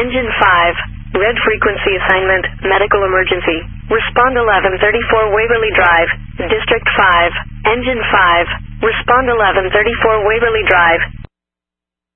Engine 5, red frequency assignment, medical emergency. Respond 1134 Waverly Drive, District 5. Engine 5, respond 1134 Waverly Drive,